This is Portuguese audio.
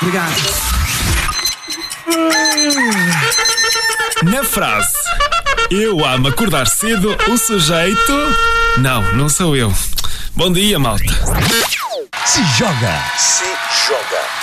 Obrigado. Na frase "eu amo acordar cedo", o sujeito... Não sou eu. Bom dia, malta. Se joga.